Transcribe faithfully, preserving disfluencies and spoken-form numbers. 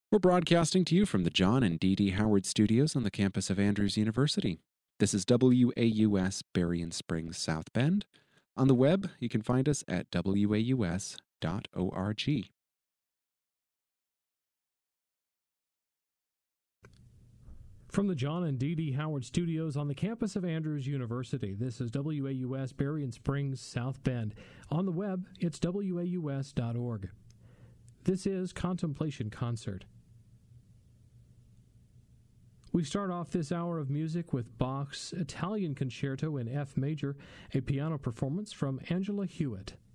We're broadcasting to you from the John and Dee Dee Howard Studios on the campus of Andrews University. This is W A U S Berrien Springs, South Bend. On the web, you can find us at W A U S dot org. From the John and Dee Dee Howard Studios on the campus of Andrews University, this is W A U S Berrien Springs, South Bend. On the web, it's W A U S dot org. This is Contemplation Concert. We start off this hour of music with Bach's Italian Concerto in F major, a piano performance from Angela Hewitt.